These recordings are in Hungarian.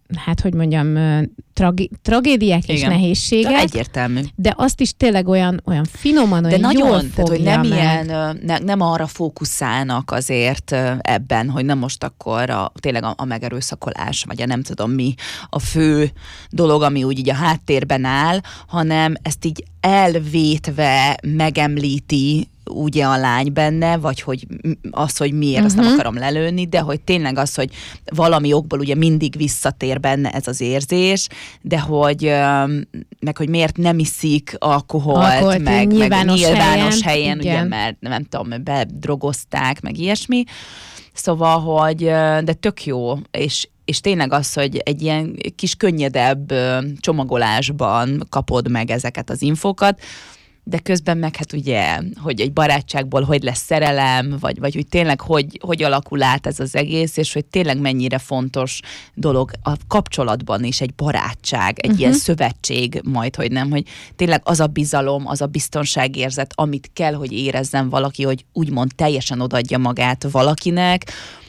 hát hogy mondjam, tragédiák és nehézségek. De egyértelmű. De azt is tényleg olyan finoman, olyan nagyon, jól tehát, hogy nem meg. ilyen, nem arra fókuszálnak azért ebben, hogy nem most akkor tényleg a megerőszakolás, vagy a nem tudom mi a fő dolog, ami úgy így a háttérben áll, hanem ezt így elvétve megemlíti ugye a lány benne, vagy hogy az, hogy miért, azt nem akarom lelőni, de hogy tényleg az, hogy valami okból ugye mindig visszatér benne ez az érzés, de hogy meg hogy miért nem iszik alkoholt, meg nyilvános helyen ugye, mert nem tudom, bedrogozták, meg ilyesmi. Szóval, hogy de tök jó, és tényleg az, hogy egy ilyen kis könnyedebb csomagolásban kapod meg ezeket az infókat, de közben meg hát ugye, hogy egy barátságból hogy lesz szerelem, vagy hogy tényleg hogy alakul át ez az egész, és hogy tényleg mennyire fontos dolog a kapcsolatban is egy barátság, egy ilyen szövetség majd, hogy nem, hogy tényleg az a bizalom, az a biztonságérzet, amit kell, hogy érezzen valaki, hogy úgymond teljesen odaadja magát valakinek,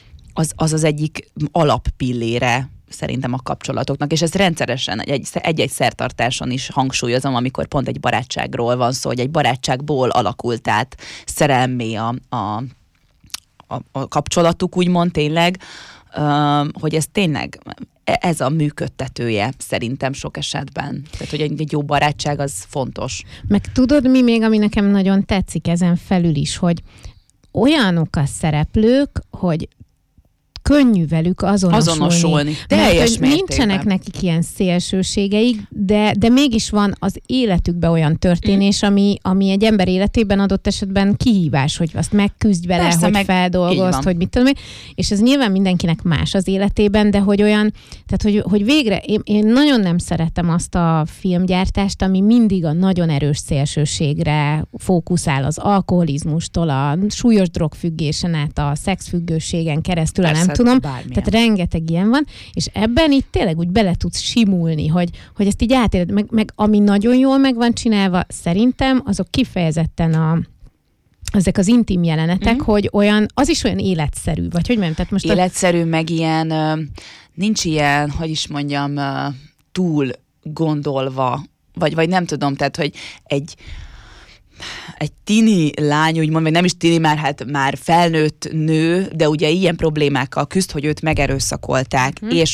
az egyik alappillére szerintem a kapcsolatoknak, és ezt rendszeresen egy-egy szertartáson is hangsúlyozom, amikor pont egy barátságról van szó, hogy egy barátságból alakult át szerelmé a kapcsolatuk, úgymond tényleg, hogy ez tényleg ez a működtetője szerintem sok esetben. Tehát, hogy egy jó barátság az fontos. Meg tudod mi még, ami nekem nagyon tetszik ezen felül is, hogy olyanok a szereplők, hogy könnyű velük azonosulni. Teljes mértékben. Nincsenek nekik ilyen szélsőségeik, de mégis van az életükben olyan történés, ami egy ember életében adott esetben kihívás, hogy azt megküzdj vele, persze, hogy feldolgozd, hogy mit tudom én. És ez nyilván mindenkinek más az életében, de hogy olyan, tehát hogy végre, én nagyon nem szeretem azt a filmgyártást, ami mindig a nagyon erős szélsőségre fókuszál, az alkoholizmustól, a súlyos drogfüggésen át, a szexfüggőségen keresztül, persze, nem tudom, bármilyen. Tehát rengeteg ilyen van, és ebben itt tényleg úgy bele tudsz simulni, hogy ezt így átéled, meg ami nagyon jól meg van csinálva, szerintem azok kifejezetten ezek az intim jelenetek, hogy az is olyan életszerű, vagy hogy mondjam? Tehát most életszerű, meg ilyen, nincs ilyen, hogy is mondjam, túl gondolva, vagy nem tudom, tehát, hogy egy tini lány, úgymond, vagy nem is tini, már felnőtt nő, de ugye ilyen problémákkal küzd, hogy őt megerőszakolták, és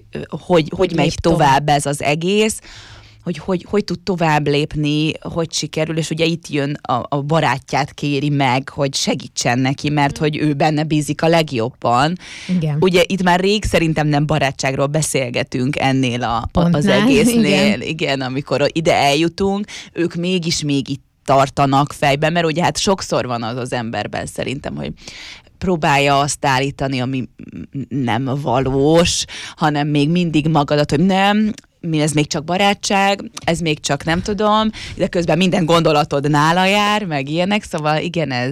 hogy megy tovább ez az egész, hogy tud tovább lépni, hogy sikerül, és ugye itt jön a barátját kéri meg, hogy segítsen neki, mert hogy ő benne bízik a legjobban. Igen. Ugye itt már rég szerintem nem barátságról beszélgetünk ennél az egésznél, igen, amikor ide eljutunk, ők mégis még itt tartanak fejben, mert ugye hát sokszor van az emberben szerintem, hogy próbálja azt állítani, ami nem valós, hanem még mindig magadat, hogy nem, ez még csak barátság, ez még csak nem tudom, de közben minden gondolatod nála jár, meg ilyenek, szóval igen, ez,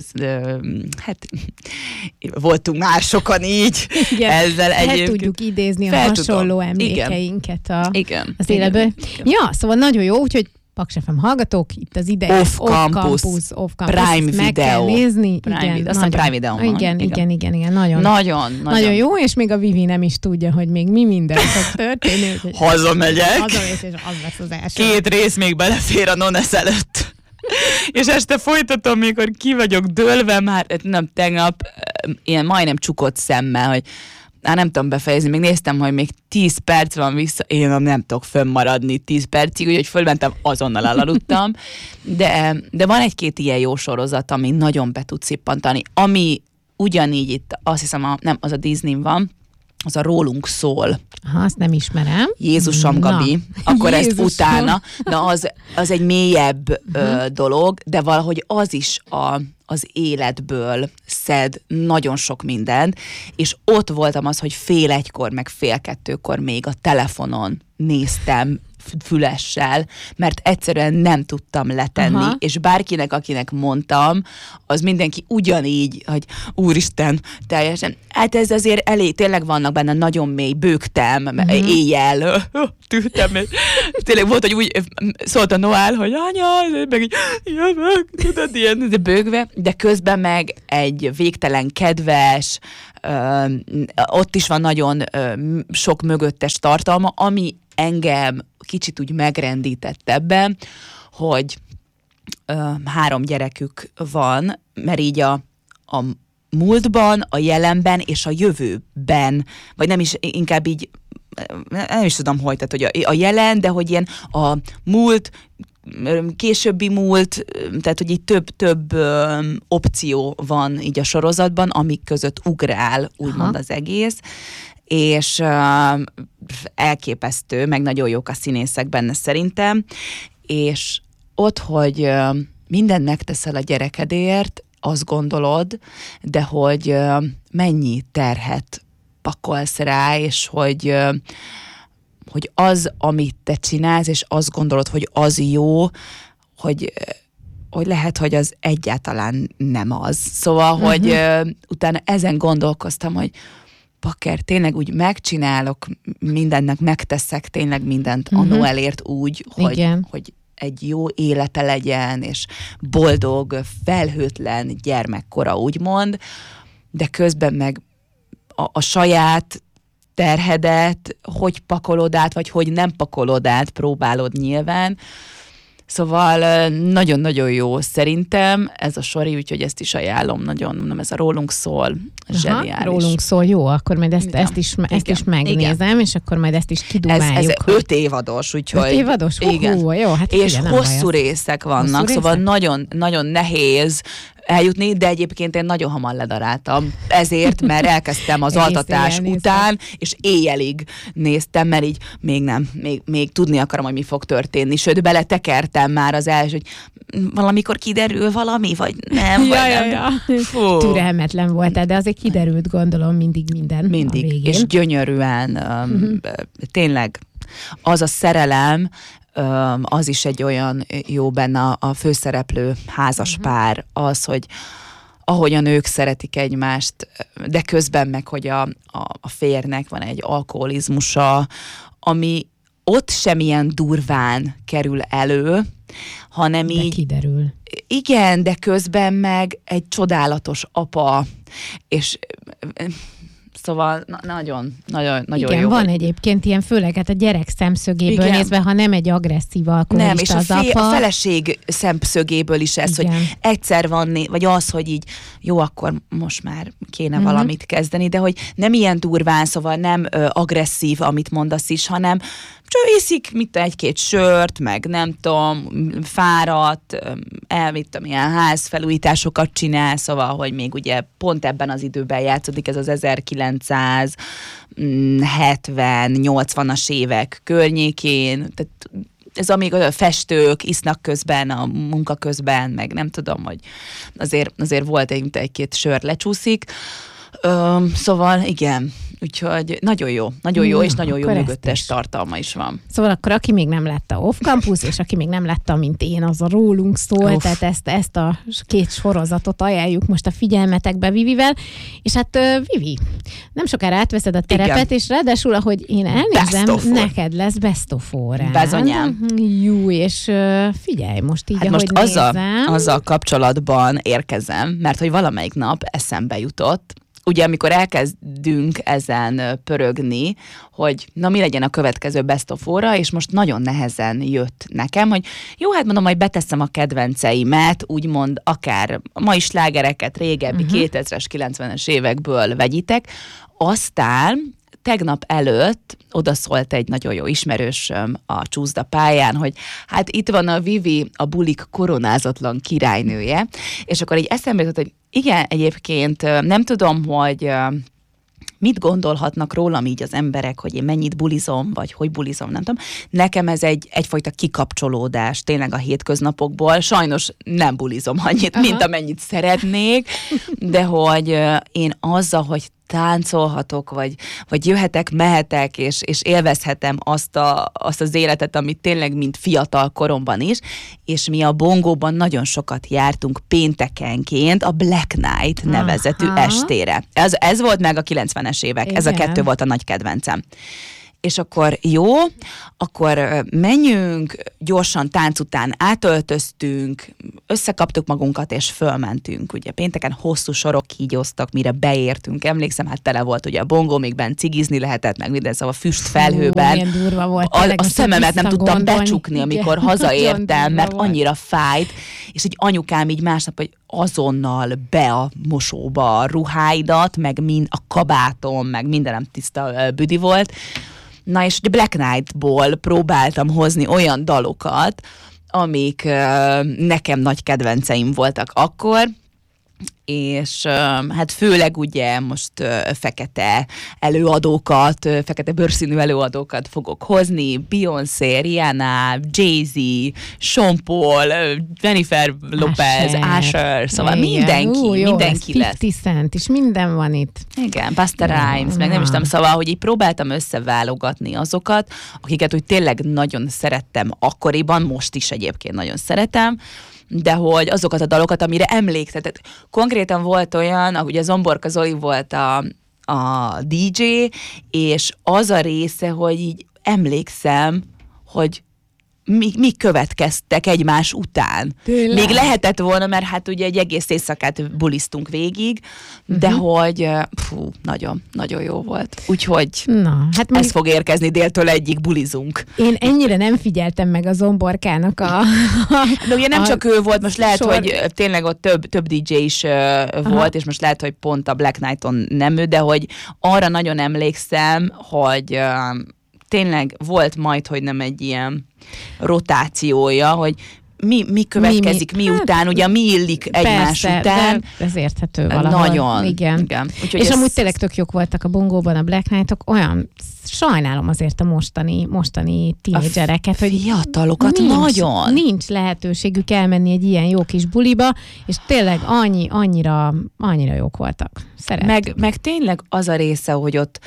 hát voltunk már sokan így, igen, ezzel egyébként. Tudjuk idézni a hasonló emlékeinket az életből. Ja, szóval nagyon jó, úgyhogy Paks FM hallgatók, itt az ideje. Off Campus. Prime Video. Meg kell nézni. Aztán Prime Video van. Igen. Nagyon jó, és még a Vivi nem is tudja, hogy még mi minden fog történni. Hazamegyek. Hazamész, és az lesz az első. 2 rész még belefér a Nones előtt. És este folytatom, mikor ki vagyok dőlve már, nem tegnap, ilyen majdnem csukott szemmel, hogy nem tudom befejezni, még néztem, hogy még 10 perc van vissza, én nem tudok fönnmaradni 10 percig, úgyhogy fölmentem, azonnal elaludtam, de van egy-két ilyen jó sorozat, ami nagyon be tud szippantani, ami ugyanígy itt, azt hiszem, nem, az a Disney van, az a Rólunk szól. Ha, azt nem ismerem. Jézusom, Gabi. Akkor Jézusom. Ezt utána. Na, az egy mélyebb dolog, de valahogy az is az életből szed nagyon sok mindent, és ott voltam az, hogy 1:30, meg 1:30 még a telefonon néztem fülessel, mert egyszerűen nem tudtam letenni, és bárkinek, akinek mondtam, az mindenki ugyanígy, hogy úristen, teljesen, hát ez azért elég, tényleg vannak benne nagyon mély, bőgtem, éjjel, tűntem, tényleg volt, hogy úgy szólt a Noál, hogy anya, meg így jövök, tudod, ilyen, de bőgve, de közben meg egy végtelen kedves, ott is van nagyon sok mögöttes tartalma, ami engem kicsit úgy megrendített ebben, hogy 3 gyerekük van, mert így a múltban, a jelenben és a jövőben, vagy nem is, inkább így, nem is tudom, hogy, tehát hogy a jelen, de hogy ilyen a múlt, későbbi múlt, tehát hogy így több opció van így a sorozatban, amik között ugrál, úgymond az egész, és elképesztő, meg nagyon jók a színészek benne szerintem, és ott, hogy mindent megteszel a gyerekedért, azt gondolod, de hogy mennyi terhet pakolsz rá, és hogy az, amit te csinálsz, és azt gondolod, hogy az jó, hogy lehet, hogy az egyáltalán nem az. Szóval, hogy utána ezen gondolkoztam, hogy bakker, tényleg úgy megcsinálok mindennek, megteszek tényleg mindent annó elért úgy, hogy egy jó élete legyen, és boldog, felhőtlen gyermekkora, úgymond, de közben meg a saját terhedet, hogy pakolod át, vagy hogy nem pakolod át, próbálod nyilván. Szóval nagyon-nagyon jó szerintem ez a sori, úgyhogy ezt is ajánlom, nagyon, ez a Rólunk szól, zseniális. Rólunk szól, jó, akkor majd ezt is megnézem, és akkor majd ezt is kidumáljuk. Ez 5 évados, úgyhogy... 5 évados? Igen. Jó, hát és hosszú részek vannak, szóval nagyon, nagyon nehéz eljutni, de egyébként én nagyon hamar ledaráltam. Ezért, mert elkezdtem az altatás után, és éjjelig néztem, mert így még tudni akarom, hogy mi fog történni. Sőt, beletekertem már az első, hogy valamikor kiderül valami, vagy nem. Türelmetlen voltál, de azért kiderült, gondolom, mindig minden mindig, a végén. És gyönyörűen, tényleg az a szerelem, az is egy olyan jó benne a főszereplő házas pár, az, hogy ahogyan ők szeretik egymást, de közben meg, hogy a férnek van egy alkoholizmusa, ami ott semmilyen durván kerül elő, hanem így... kiderül. Igen, de közben meg egy csodálatos apa, és... Szóval nagyon igen, jó. Van egyébként ilyen, főleg hát a gyerek szemszögéből nézve, ha nem egy agresszív alkoholista nem, és az apa. A feleség szemszögéből is ez, hogy egyszer van, vagy az, hogy így jó, akkor most már kéne valamit kezdeni, de hogy nem ilyen durván, szóval nem agresszív, amit mondasz is, hanem iszik egy-két sört, meg nem tudom, fáradt, ilyen házfelújításokat csinál, szóval, hogy még ugye pont ebben az időben játszódik ez az 1970-80-as évek környékén, tehát ez amíg a festők isznak közben, a munka közben, meg nem tudom, hogy azért volt egy-két sör lecsúszik, szóval igen, úgyhogy nagyon jó, és nagyon jó mögöttes tartalma is van. Szóval akkor aki még nem látta Off Campus, és aki még nem látta, mint én, az a Rólunk szól, tehát ezt a 2 sorozatot ajánljuk most a figyelmetekbe Vivivel, és hát Vivi, nem sokára átveszed a terepet, igen. És ráadásul, ahogy én elnézem, neked lesz Best of All-rád. Bezonyám. Jó, és figyelj, most így, hát ahogy most nézem. azzal kapcsolatban érkezem, mert hogy valamelyik nap eszembe jutott, ugye amikor elkezdünk ezen pörögni, hogy na mi legyen a következő Best of All-ra, és most nagyon nehezen jött nekem, hogy jó, hát mondom, majd beteszem a kedvenceimet, úgymond akár mai slágereket, régebbi 2000-es, 90-es évekből vegyitek, aztán tegnap előtt odaszólt egy nagyon jó ismerősöm a Csúszda pályán, hogy hát itt van a Vivi, a bulik koronázatlan királynője, és akkor így eszembe jutott, hogy igen, egyébként nem tudom, hogy mit gondolhatnak rólam így az emberek, hogy én mennyit bulizom, vagy hogy bulizom, nem tudom. Nekem ez egyfajta kikapcsolódás tényleg a hétköznapokból. Sajnos nem bulizom annyit, mint amennyit szeretnék, de hogy én azzal, hogy táncolhatok, vagy jöhetek, mehetek, és élvezhetem azt az életet, amit tényleg mint fiatal koromban is, és mi a Bongóban nagyon sokat jártunk péntekenként a Black Night nevezetű estére. Ez volt meg a 90-es évek, igen. Ez a 2 volt a nagy kedvencem. és akkor jó, akkor menjünk, gyorsan tánc után átöltöztünk, összekaptuk magunkat, és fölmentünk. Ugye pénteken hosszú sorok kígyoztak, mire beértünk. Emlékszem, hát tele volt ugye a bongó, még bent cigizni lehetett, meg minden, szóval füstfelhőben. Durva volt. A szememet nem tudtam becsukni, amikor hazaértem, mert annyira fájt, és egy anyukám így másnap, hogy azonnal be a mosóba a ruháidat, meg a kabátom, meg mindenem tiszta büdi volt. Na és a Black Knight-ból próbáltam hozni olyan dalokat, amik nekem nagy kedvenceim voltak akkor, és hát főleg ugye most fekete előadókat, fekete bőrszínű előadókat fogok hozni, Beyoncé, Rihanna, Jay-Z, Sean Paul, Jennifer Lopez, Usher, szóval mindenki lesz. 50 Cent is, minden van itt. Igen, Busta Rhymes, meg nem is tudom, szóval, hogy így próbáltam összeválogatni azokat, akiket úgy tényleg nagyon szerettem akkoriban, most is egyébként nagyon szeretem, de hogy azokat a dalokat, amire emlékeztet. Konkrétan volt olyan, ugye Zomborka Zoli volt a DJ, és az a része, hogy így emlékszem, hogy mi következtek egymás után. Tényleg? Még lehetett volna, mert hát ugye egy egész éjszakát bulisztunk végig, de hogy nagyon, nagyon jó volt. Úgyhogy hát ez fog érkezni déltől egyik bulizunk. Én ennyire nem figyeltem meg a Zomborkának de ugye nem csak ő volt, most lehet, hogy tényleg ott több DJ is volt, és most lehet, hogy pont a Black Knight-on nem ő, de hogy arra nagyon emlékszem, hogy tényleg volt majd, hogy nem egy ilyen rotációja, hogy mi következik miután, ugye mi illik egymás után. Ez érthető valahol. Nagyon. Igen. És amúgy tényleg tök jók voltak a bongóban a Black Knight-ok, olyan sajnálom azért a mostani tínédzsereket, hogy fiatalokat nagyon. Nincs lehetőségük elmenni egy ilyen jó kis buliba, és tényleg annyira jók voltak. Szerettük. Meg tényleg az a része, hogy ott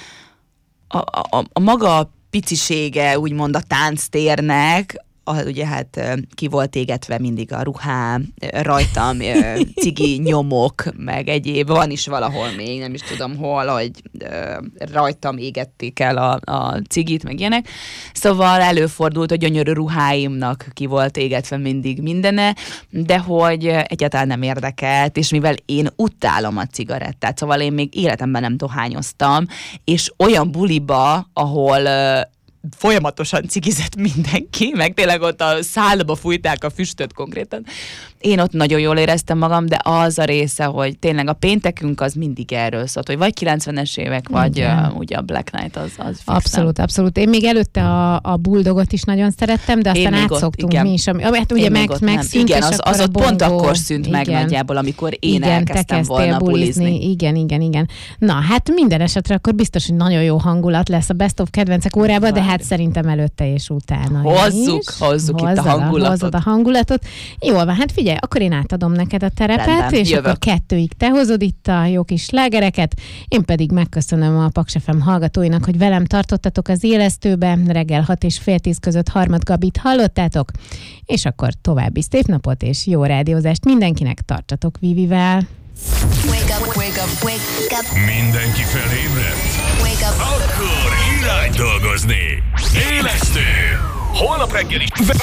a maga picisége, úgymond a tánctérnek, ugye hát ki volt égetve mindig a ruhám, rajtam cigi nyomok, meg egyéb, van is valahol még, nem is tudom hol, hogy rajtam égették el a cigit, meg ilyenek. Szóval előfordult, hogy gyönyörű ruháimnak ki volt égetve mindig mindene, de hogy egyáltalán nem érdekelt, és mivel én utálom a cigarettát, szóval én még életemben nem dohányoztam, és olyan buliba, ahol folyamatosan cigizett mindenki, meg tényleg ott a szálba fújták a füstöt konkrétan. Én ott nagyon jól éreztem magam, de az a része, hogy tényleg a péntekünk az mindig erről szólt, hogy vagy 90-es évek, vagy ugye a Black Knight az fixen. Abszolút. Én még előtte a Bulldogot is nagyon szerettem, de aztán átszoktunk mi is. Hát ugye megszűnt, igen, és az ott pont akkor szűnt meg nagyjából, amikor én elkezdtem volna bulizni. Igen. Na, hát minden esetre akkor biztos, hogy nagyon jó hangulat lesz a Best of kedvencek órában, de hát szerintem előtte és utána Hozzuk itt a hangulatot. Hozzad a hangulatot. Jól van, hát figyelj, akkor én átadom neked a terepet, rendben, és jövök. Akkor 2-ig te hozod itt a jó kis slágereket, én pedig megköszönöm a Paks FM hallgatóinak, hogy velem tartottatok az élesztőbe, reggel 6 és fél 10 között Harmad Gabit hallottátok, és akkor további szép napot és jó rádiózást mindenkinek, tartsatok Vivivel. Wake up. Mindenki felébredt? Wake up. Akkor irány dolgozni. Élesztő. Holnap reggeli